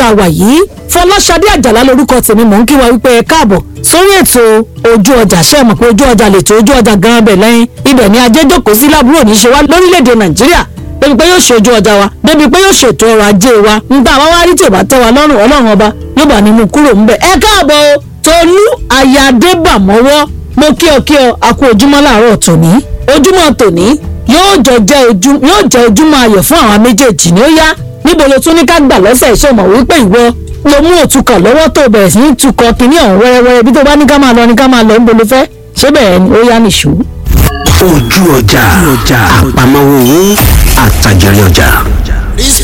a wà yìí. Fọláṣadé Àjàlá lórúkọ tèmi, mò ń kí wa wípé ẹ káàbọ̀ sórí ètò ojú ọjà. Ṣé ẹ mọ̀ pé ojú ọjà lè tó ojú ọjà gan-an bẹ̀ lẹ́yìn ibẹ̀ ni ajé jókòó sí lábúrò ní ṣe wá lórílẹ̀‐èdè Nàìjíríà, débi pé yóò ṣe ojú ọjà wa, débi pé yóò ṣètò ọrọ̀ ajé wa. Nígbà wá wá rí tí ò bá tẹ́ wa lọ́rùn, Ọlọ́run ọba yóò bá ní mú kúrò ńbẹ̀. Ẹ káàbọ̀ o, Tolú Ayadébàmọ́wọ́, mo kí ọ a kú ojúmọ́ láàárọ̀ tòní. Ojúmọ́ tòní yóò jẹ́ ojúmọ́ ayọ̀ fún àwọn méjèèjì ni ó yá. Níbo lo tún ní ká gbà lọ́sẹ̀ iṣẹ́ mọ̀ wípé ìwọ lo mú òtúkọ̀ lọ́wọ́ tó bẹ̀rẹ̀ sí ní tukọ̀ kínní ọ̀hún wẹ́rẹ́wẹ́rẹ́ bí tó bá ní ká máa lọ níbo lo fẹ́ ṣé bẹ́ẹ̀ ni ó yá nìṣó. Ojú ọjà àpamọ́wọ́ owó àtàjẹrẹ ọjà.